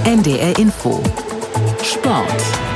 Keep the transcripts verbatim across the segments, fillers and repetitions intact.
N D R Info Sport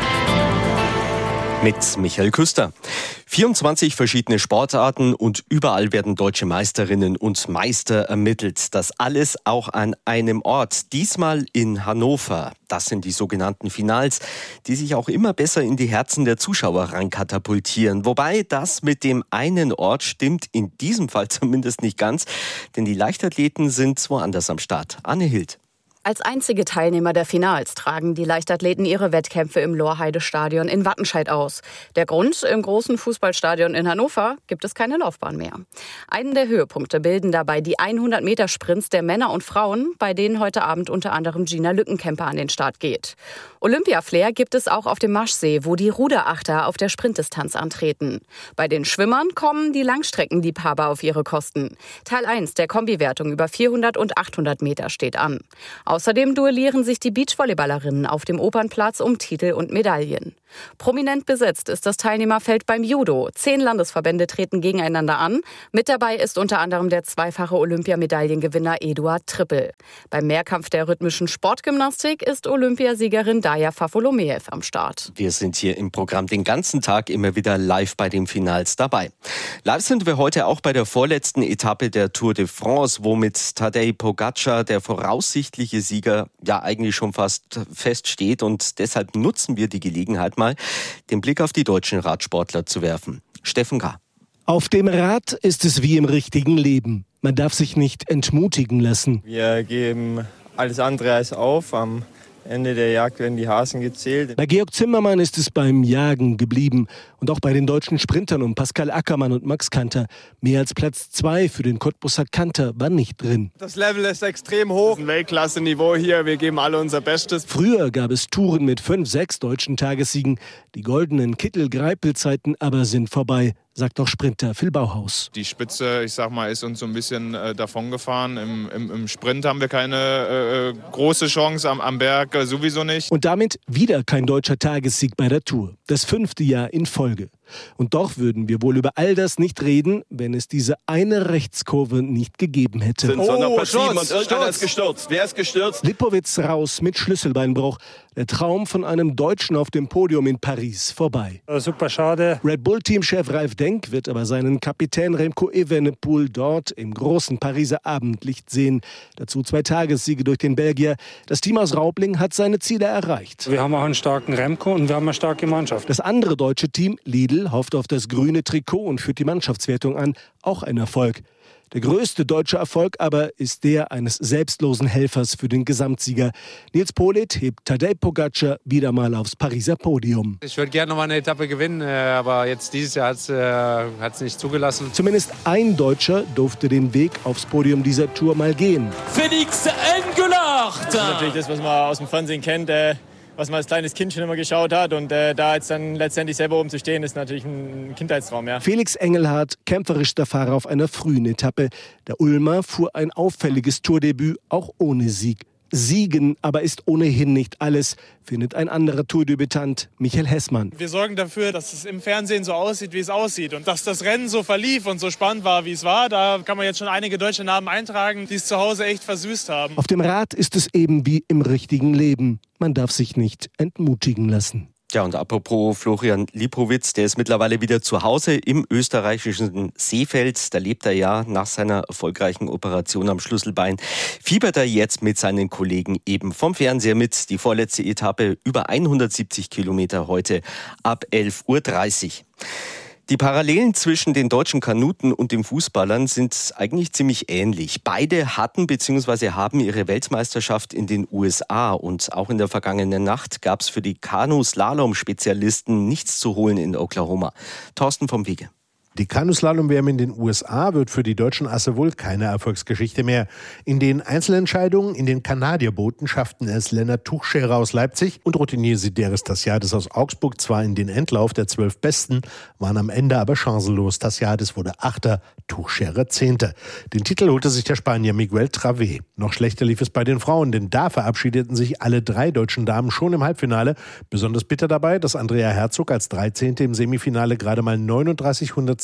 mit Michael Küster. vierundzwanzig verschiedene Sportarten und überall werden deutsche Meisterinnen und Meister ermittelt. Das alles auch an einem Ort. Diesmal in Hannover. Das sind die sogenannten Finals, die sich auch immer besser in die Herzen der Zuschauer reinkatapultieren. Wobei das mit dem einen Ort stimmt in diesem Fall zumindest nicht ganz, denn die Leichtathleten sind woanders am Start. Anne Hild. Als einzige Teilnehmer der Finals tragen die Leichtathleten ihre Wettkämpfe im Lorheide-Stadion in Wattenscheid aus. Der Grund: im großen Fußballstadion in Hannover gibt es keine Laufbahn mehr. Einen der Höhepunkte bilden dabei die hundert-Meter-Sprints der Männer und Frauen, bei denen heute Abend unter anderem Gina Lückenkämper an den Start geht. Olympia-Flair gibt es auch auf dem Maschsee, wo die Ruderachter auf der Sprintdistanz antreten. Bei den Schwimmern kommen die Langstreckenliebhaber auf ihre Kosten. Teil eins der Kombiwertung über vierhundert und achthundert Meter steht an. Außerdem duellieren sich die Beachvolleyballerinnen auf dem Opernplatz um Titel und Medaillen. Prominent besetzt ist das Teilnehmerfeld beim Judo. Zehn Landesverbände treten gegeneinander an. Mit dabei ist unter anderem der zweifache Olympiamedaillengewinner Eduard Trippel. Beim Mehrkampf der rhythmischen Sportgymnastik ist Olympiasiegerin Daja Fafolomeev am Start. Wir sind hier im Programm den ganzen Tag immer wieder live bei den Finals dabei. Live sind wir heute auch bei der vorletzten Etappe der Tour de France, wo mit Tadej Pogačar der voraussichtliche Sieger ja eigentlich schon fast feststeht, und deshalb nutzen wir die Gelegenheit mal, den Blick auf die deutschen Radsportler zu werfen. Steffen K. Auf dem Rad ist es wie im richtigen Leben. Man darf sich nicht entmutigen lassen. Wir geben alles andere als auf. Am Ende der Jagd werden die Hasen gezählt. Bei Georg Zimmermann ist es beim Jagen geblieben. Und auch bei den deutschen Sprintern um Pascal Ackermann und Max Kanter. Mehr als Platz zwei für den Cottbusser Kanter war nicht drin. Das Level ist extrem hoch. Ein Weltklasse-Niveau hier. Wir geben alle unser Bestes. Früher gab es Touren mit fünf, sechs deutschen Tagessiegen. Die goldenen Kittel-Greipel-Zeiten aber sind vorbei, sagt auch Sprinter Phil Bauhaus. Die Spitze, ich sag mal, ist uns so ein bisschen äh, davongefahren. Im, im, Im Sprint haben wir keine äh, große Chance, am, am Berg äh, sowieso nicht. Und damit wieder kein deutscher Tagessieg bei der Tour. Das fünfte Jahr in Folge. Und doch würden wir wohl über all das nicht reden, wenn es diese eine Rechtskurve nicht gegeben hätte. Sind oh, noch passiert und irgendeiner ist gestürzt. Wer ist gestürzt? Lipowitz raus mit Schlüsselbeinbruch. Der Traum von einem Deutschen auf dem Podium in Paris vorbei. Super schade. Red Bull-Teamchef Ralf Denk wird aber seinen Kapitän Remco Evenepoel dort im großen Pariser Abendlicht sehen. Dazu zwei Tagessiege durch den Belgier. Das Team aus Raubling hat seine Ziele erreicht. Wir haben auch einen starken Remco und wir haben eine starke Mannschaft. Das andere deutsche Team, Lidl, hofft auf das grüne Trikot und führt die Mannschaftswertung an. Auch ein Erfolg. Der größte deutsche Erfolg aber ist der eines selbstlosen Helfers für den Gesamtsieger. Nils Politt hebt Tadej Pogačar wieder mal aufs Pariser Podium. Ich würde gerne noch mal eine Etappe gewinnen, aber jetzt dieses Jahr hat es äh, nicht zugelassen. Zumindest ein Deutscher durfte den Weg aufs Podium dieser Tour mal gehen. Félix Engelhardt! Das ist natürlich das, was man aus dem Fernsehen kennt. Äh was man als kleines Kind schon immer geschaut hat. Und äh, da jetzt dann letztendlich selber oben zu stehen, ist natürlich ein Kindheitstraum. Ja. Felix Engelhardt, kämpferischster Fahrer auf einer frühen Etappe. Der Ulmer fuhr ein auffälliges Tourdebüt, auch ohne Sieg. Siegen aber ist ohnehin nicht alles, findet ein anderer Tourdebütant, Michael Hessmann. Wir sorgen dafür, dass es im Fernsehen so aussieht, wie es aussieht. Und dass das Rennen so verlief und so spannend war, wie es war, da kann man jetzt schon einige deutsche Namen eintragen, die es zu Hause echt versüßt haben. Auf dem Rad ist es eben wie im richtigen Leben. Man darf sich nicht entmutigen lassen. Ja, und apropos Florian Lipowitz, der ist mittlerweile wieder zu Hause im österreichischen Seefeld. Da lebt er ja nach seiner erfolgreichen Operation am Schlüsselbein. Fiebert er jetzt mit seinen Kollegen eben vom Fernseher mit. Die vorletzte Etappe über hundertsiebzig Kilometer heute ab elf Uhr dreißig. Die Parallelen zwischen den deutschen Kanuten und den Fußballern sind eigentlich ziemlich ähnlich. Beide hatten bzw. haben ihre Weltmeisterschaft in den U S A, und auch in der vergangenen Nacht gab es für die Kanu-Slalom-Spezialisten nichts zu holen in Oklahoma. Thorsten vom Wege. Die Kanu-Slalom-W M in den U S A wird für die deutschen Asse wohl keine Erfolgsgeschichte mehr. In den Einzelentscheidungen in den Kanadierbooten schafften es Lennart Tuchscherer aus Leipzig und Routinier Sideris Tassiadis aus Augsburg zwar in den Endlauf der zwölf Besten, waren am Ende aber chancenlos. Tassiadis wurde Achter, Tuchscherer Zehnter. Den Titel holte sich der Spanier Miguel Travé. Noch schlechter lief es bei den Frauen, denn da verabschiedeten sich alle drei deutschen Damen schon im Halbfinale. Besonders bitter dabei, dass Andrea Herzog als dreizehnte im Semifinale gerade mal neununddreißig Hundertstel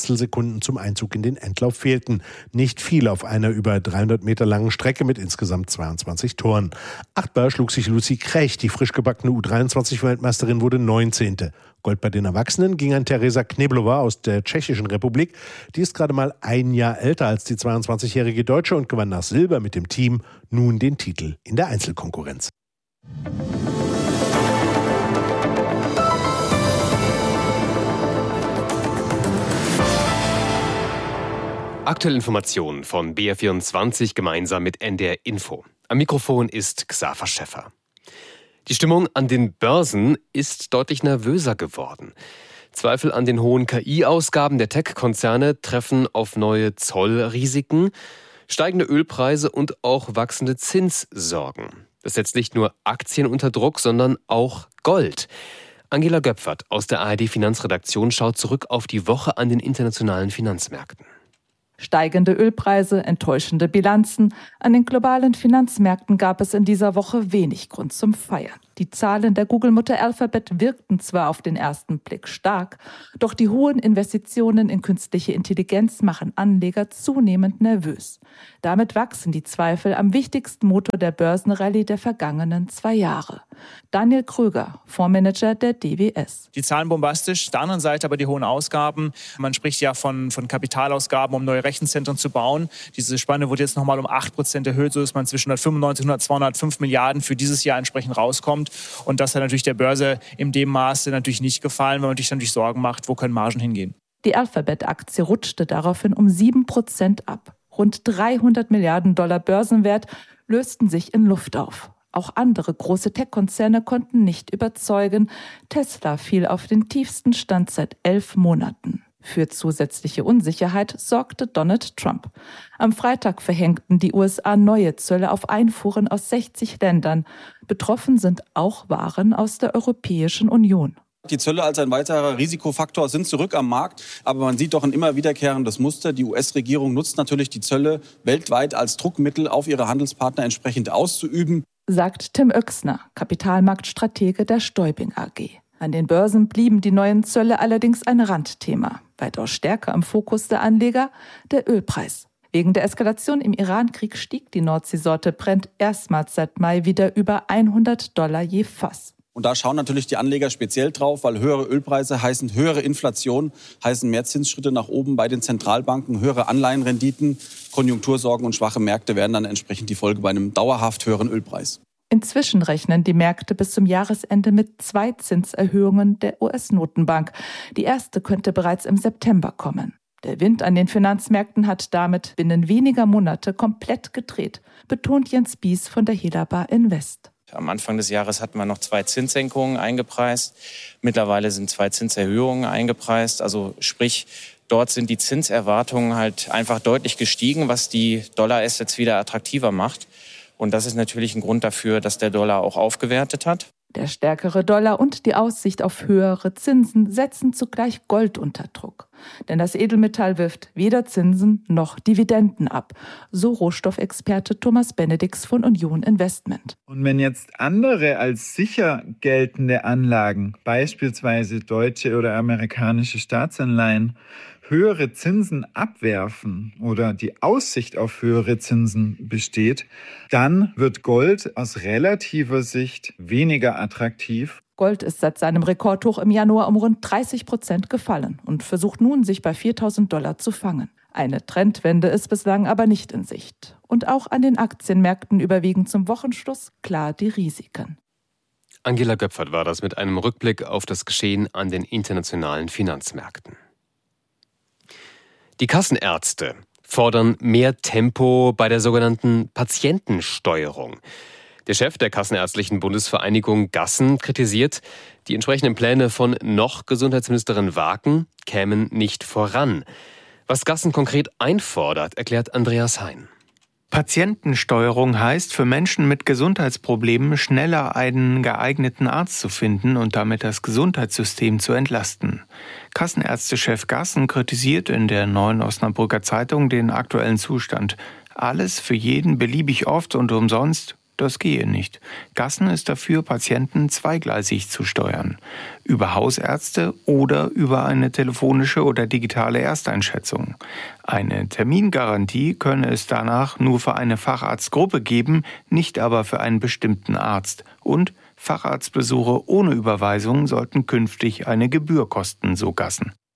Zehntelsekunden zum Einzug in den Endlauf fehlten. Nicht viel auf einer über dreihundert Meter langen Strecke mit insgesamt zweiundzwanzig Toren. Achtbar schlug sich Lucy Krech, die frisch gebackene U dreiundzwanzig-Weltmeisterin, wurde neunzehnte. Gold bei den Erwachsenen ging an Teresa Kneblová aus der Tschechischen Republik. Die ist gerade mal ein Jahr älter als die zweiundzwanzigjährige Deutsche und gewann nach Silber mit dem Team nun den Titel in der Einzelkonkurrenz. Aktuelle Informationen von B R vierundzwanzig gemeinsam mit N D R Info. Am Mikrofon ist Xaver Schäffer. Die Stimmung an den Börsen ist deutlich nervöser geworden. Zweifel an den hohen K I-Ausgaben der Tech-Konzerne treffen auf neue Zollrisiken, steigende Ölpreise und auch wachsende Zinssorgen. Das setzt nicht nur Aktien unter Druck, sondern auch Gold. Angela Göpfert aus der A R D-Finanzredaktion schaut zurück auf die Woche an den internationalen Finanzmärkten. Steigende Ölpreise, enttäuschende Bilanzen. An den globalen Finanzmärkten gab es in dieser Woche wenig Grund zum Feiern. Die Zahlen der Google-Mutter Alphabet wirkten zwar auf den ersten Blick stark, doch die hohen Investitionen in künstliche Intelligenz machen Anleger zunehmend nervös. Damit wachsen die Zweifel am wichtigsten Motor der Börsenrallye der vergangenen zwei Jahre. Daniel Kröger, Fondsmanager der D W S. Die Zahlen bombastisch, auf der anderen Seite aber die hohen Ausgaben. Man spricht ja von, von Kapitalausgaben, um neue Rechenzentren zu bauen. Diese Spanne wurde jetzt nochmal um acht Prozent erhöht, sodass man zwischen hundertfünfundneunzig und zweihundertfünf Milliarden für dieses Jahr entsprechend rauskommt. Und das hat natürlich der Börse in dem Maße natürlich nicht gefallen, weil man sich natürlich Sorgen macht, wo können Margen hingehen. Die Alphabet-Aktie rutschte daraufhin um sieben Prozent ab. Rund dreihundert Milliarden Dollar Börsenwert lösten sich in Luft auf. Auch andere große Tech-Konzerne konnten nicht überzeugen. Tesla fiel auf den tiefsten Stand seit elf Monaten. Für zusätzliche Unsicherheit sorgte Donald Trump. Am Freitag verhängten die U S A neue Zölle auf Einfuhren aus sechzig Ländern. Betroffen sind auch Waren aus der Europäischen Union. Die Zölle als ein weiterer Risikofaktor sind zurück am Markt, aber man sieht doch ein immer wiederkehrendes Muster. Die U S-Regierung nutzt natürlich die Zölle weltweit als Druckmittel auf ihre Handelspartner entsprechend auszuüben, sagt Tim Oechsner, Kapitalmarktstratege der Stäubing A G. An den Börsen blieben die neuen Zölle allerdings ein Randthema. Weitaus stärker im Fokus der Anleger der Ölpreis. Wegen der Eskalation im Iran-Krieg stieg die Nordseesorte Brent erstmals seit Mai wieder über hundert Dollar je Fass. Und da schauen natürlich die Anleger speziell drauf, weil höhere Ölpreise heißen höhere Inflation, heißen mehr Zinsschritte nach oben bei den Zentralbanken, höhere Anleihenrenditen, Konjunktursorgen und schwache Märkte werden dann entsprechend die Folge bei einem dauerhaft höheren Ölpreis. Inzwischen rechnen die Märkte bis zum Jahresende mit zwei Zinserhöhungen der U S-Notenbank. Die erste könnte bereits im September kommen. Der Wind an den Finanzmärkten hat damit binnen weniger Monate komplett gedreht, betont Jens Bies von der Helaba Invest. Am Anfang des Jahres hatten wir noch zwei Zinssenkungen eingepreist. Mittlerweile sind zwei Zinserhöhungen eingepreist. Also sprich, dort sind die Zinserwartungen halt einfach deutlich gestiegen, was die Dollar-Assets wieder attraktiver macht. Und das ist natürlich ein Grund dafür, dass der Dollar auch aufgewertet hat. Der stärkere Dollar und die Aussicht auf höhere Zinsen setzen zugleich Gold unter Druck. Denn das Edelmetall wirft weder Zinsen noch Dividenden ab, so Rohstoffexperte Thomas Benedix von Union Investment. Und wenn jetzt andere als sicher geltende Anlagen, beispielsweise deutsche oder amerikanische Staatsanleihen, höhere Zinsen abwerfen oder die Aussicht auf höhere Zinsen besteht, dann wird Gold aus relativer Sicht weniger attraktiv. Gold ist seit seinem Rekordhoch im Januar um rund dreißig Prozent gefallen und versucht nun, sich bei viertausend Dollar zu fangen. Eine Trendwende ist bislang aber nicht in Sicht. Und auch an den Aktienmärkten überwiegen zum Wochenschluss klar die Risiken. Angela Göpfert war das mit einem Rückblick auf das Geschehen an den internationalen Finanzmärkten. Die Kassenärzte fordern mehr Tempo bei der sogenannten Patientensteuerung. Der Chef der Kassenärztlichen Bundesvereinigung Gassen kritisiert, die entsprechenden Pläne von noch Gesundheitsministerin Waken kämen nicht voran. Was Gassen konkret einfordert, erklärt Andreas Hein. Patientensteuerung heißt, für Menschen mit Gesundheitsproblemen schneller einen geeigneten Arzt zu finden und damit das Gesundheitssystem zu entlasten. Kassenärztechef Gassen kritisiert in der Neuen Osnabrücker Zeitung den aktuellen Zustand. Alles für jeden beliebig oft und umsonst, das gehe nicht. Gassen ist dafür, Patienten zweigleisig zu steuern. Über Hausärzte oder über eine telefonische oder digitale Ersteinschätzung. Eine Termingarantie könne es danach nur für eine Facharztgruppe geben, nicht aber für einen bestimmten Arzt. Und Facharztbesuche ohne Überweisung sollten künftig eine Gebühr kosten, so Gassen.